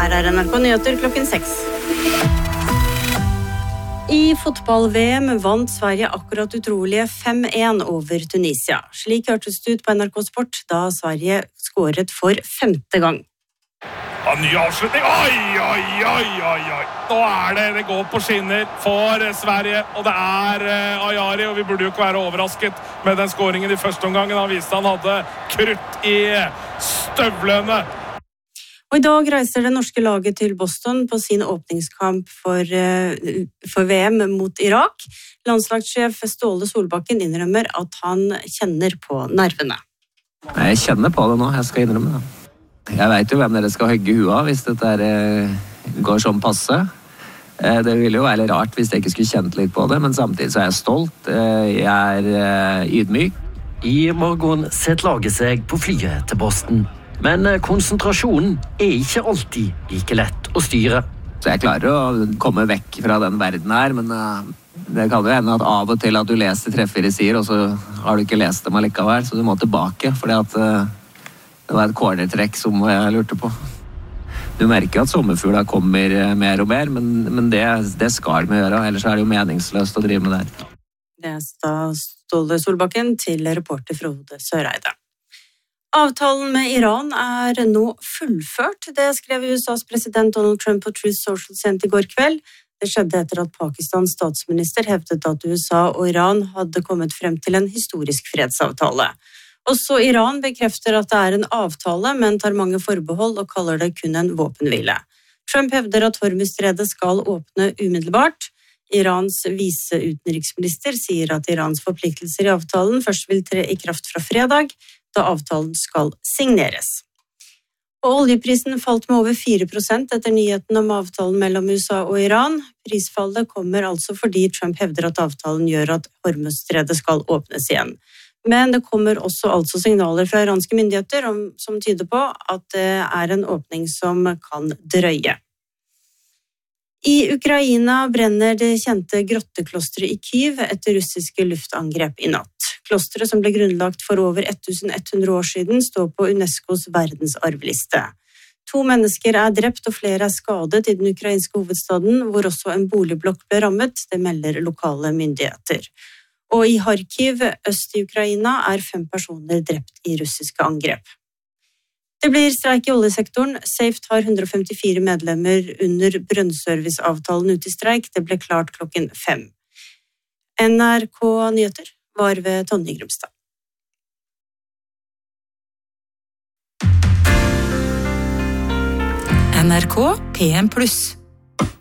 Her NRK Nyheter klokken 6. I fotball-VM vant Sverige akkurat utrolige 5-1 over Tunisia. Slik hørtes det ut på NRK Sport da Sverige skåret for 5. gang. Ja, ny avslutning. Oi. Nå det går på skinner for Sverige, og det Ajari, og vi burde jo ikke være overrasket med den skåringen I første omgangen. Han viste han hadde krutt I støvlene. Og I dag reiser det norske laget til Boston på sin åpningskamp for VM mot Irak. Landslagssjef Ståle Solbakken innrømmer at han kjenner på nervene. Jeg kjenner på det nå, jeg skal innrømme det. Jeg vet jo hvem dere skal hogge huet av hvis dette går sånn passe. Det ville jo være litt rart hvis jeg ikke skulle kjent litt på det, men samtidig så jeg stolt. Jeg ydmyk. I morgen setter laget seg på flyet til Boston. Men konsentrasjonen ikke alltid like lett å styre. Så jeg klarer å komme vekk fra den verden her, men det kan jo hende at av og til at du leser treffere sier, og så har du ikke lest dem allikevel, så du må tilbake, fordi at det var et cornertrekk som jeg lurte på. Du merker at sommerfugler kommer mer og mer, men det skal vi gjøre, ellers det jo meningsløst å drive med det. Det da Ståle Solbakken til reporter Frode Søreide. Avtalen med Iran nå fullført, det skrev USAs president Donald Trump på Truth Social sent I går kveld. Det skjedde etter at Pakistans statsminister hevdet at USA og Iran hadde kommet frem til en historisk fredsavtale. Også Iran bekrefter at det en avtale, men tar mange forbehold og kaller det kun en våpenhvile. Trump hevder at Hormuzstredet skal åpne umiddelbart. Irans viseutenriksminister sier at Irans forpliktelser I avtalen først vil tre I kraft fra fredag, da avtalen skal signeres. Og oljeprisen falt med over 4% etter nyheten om avtalen mellom USA og Iran. Prisfallet kommer altså fordi Trump hevder at avtalen gjør at Hormuzstredet skal åpnes igjen. Men det kommer også altså signaler fra iranske myndigheter som tyder på at det en åpning som kan drøye. I Ukraina brenner det kjente grotteklosteret I Kyiv etter russiske luftangrep I natt. Klosteret som ble grunnlagt for over 1100 år siden står på UNESCOs verdensarvliste. 2 mennesker drept og flere skadet I den ukrainske hovedstaden, hvor også en boligblokk ble rammet, det melder lokale myndigheter. Og I Kharkiv, øst I Ukraina, 5 personer drept I russiske angrep. Det blir streik I oljesektoren. Safe tar 154 medlemmer under brønnserviceavtalen ut I streik. Det ble klart klokken 5. NRK Nyheter var ved Tonje Grumstad. NRK PM+.